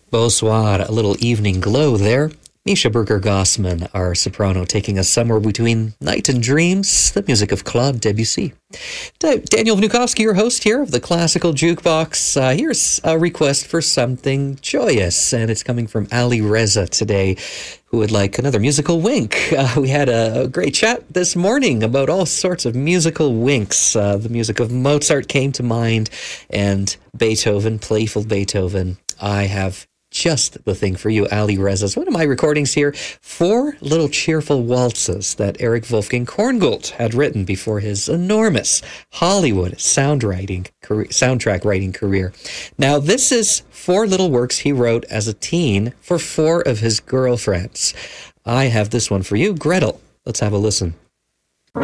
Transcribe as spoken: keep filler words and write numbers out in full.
Bonsoir, a little evening glow there. Misha Berger-Gossman, our soprano, taking us somewhere between Night and Dreams, the music of Claude Debussy. D- Daniel Vnukovsky, your host here of the Classical Jukebox. Uh, here's a request for something joyous, and it's coming from Ali Reza today, who would like another musical wink. Uh, we had a, a great chat this morning about all sorts of musical winks. Uh, the music of Mozart came to mind, and Beethoven, playful Beethoven. I have just the thing for you, Ali Reza. It's one of my recordings here. Four little cheerful waltzes that Eric Wolfgang Korngold had written before his enormous Hollywood sound writing career, soundtrack writing career. Now, this is four little works he wrote as a teen for four of his girlfriends. I have this one for you, Gretel. Let's have a listen.